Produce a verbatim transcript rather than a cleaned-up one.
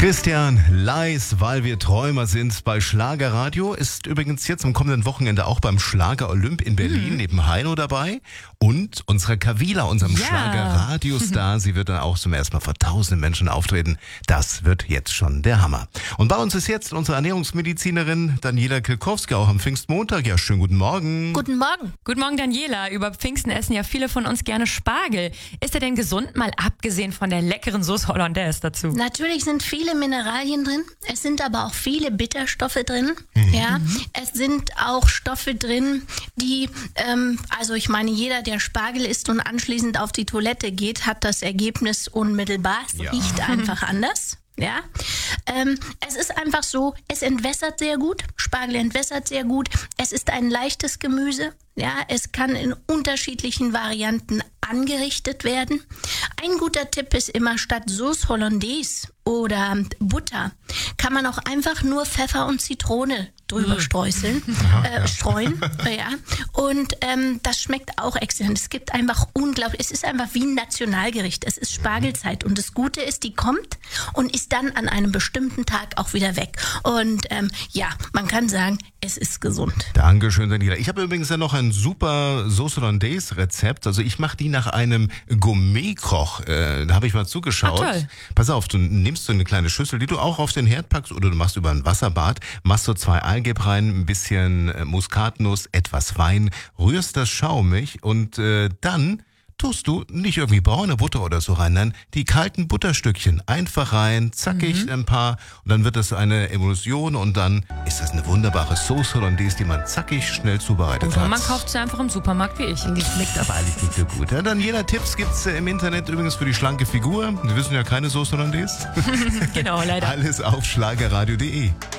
Christian Leis, weil wir Träumer sind bei Schlagerradio, ist übrigens jetzt am kommenden Wochenende auch beim Schlager Olymp in Berlin mhm. neben Heino dabei. Und unsere Kavila, unserem ja. Schlagerradiostar, sie wird dann auch zum ersten Mal vor tausenden Menschen auftreten. Das wird jetzt schon der Hammer. Und bei uns ist jetzt unsere Ernährungsmedizinerin Daniela Kilkowski, auch am Pfingstmontag. Ja, schönen guten Morgen. Guten Morgen. Guten Morgen, Daniela. Über Pfingsten essen ja viele von uns gerne Spargel. Ist er denn gesund, mal abgesehen von der leckeren Sauce Hollandaise dazu? Natürlich sind viele Mineralien drin. Es sind aber auch viele Bitterstoffe drin. Mhm. Ja, es sind auch Stoffe drin, die, ähm, also ich meine, jeder, der Spargel isst und anschließend auf die Toilette geht, hat das Ergebnis unmittelbar. Es ja. riecht einfach anders. Ja, ähm, es ist einfach so, es entwässert sehr gut, Spargel entwässert sehr gut, es ist ein leichtes Gemüse, ja, es kann in unterschiedlichen Varianten angerichtet werden. Ein guter Tipp ist immer, statt Sauce Hollandaise oder Butter kann man auch einfach nur Pfeffer und Zitrone drüber streuseln, äh, streuen, ja. Und ähm, das schmeckt auch exzellent. Es gibt einfach unglaublich, es ist einfach wie ein Nationalgericht. Es ist Spargelzeit und das Gute ist, die kommt und ist dann an einem bestimmten Tag auch wieder weg. Und ähm, ja, man kann sagen, es ist gesund. Dankeschön, Daniela. Ich habe übrigens ja noch ein super Sauce Hollandaise Rezept. Also ich mache die nach einem Gourmet-Koch. Äh, da habe ich mal zugeschaut. Ah, toll. Pass auf, du nimmst so eine kleine Schüssel, die du auch auf den Herd packst oder du machst über ein Wasserbad, machst so zwei Eigelb rein, ein bisschen Muskatnuss, etwas Wein, rührst das schaumig und äh, dann tust du nicht irgendwie braune Butter oder so rein, nein, die kalten Butterstückchen einfach rein, zackig mhm. ein paar und dann wird das eine Emulsion und dann ist das eine wunderbare Sauce Hollandaise, die man zackig schnell zubereitet Oder hat. man kauft sie einfach im Supermarkt wie ich. Die schmeckt aber alles nicht so gut. Ja, dann jeder Tipps gibt's im Internet übrigens für die schlanke Figur. Wir wissen ja keine Sauce Hollandaise. Genau, leider. Alles auf schlagerradio punkt de.